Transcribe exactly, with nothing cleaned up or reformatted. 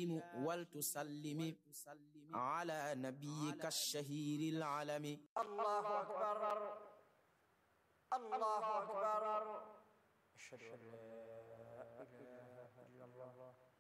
تسلم ولتسلم على نبيك الشهير العلم. الله أكبر الله أكبر. أشهد أن لا إله إلا الله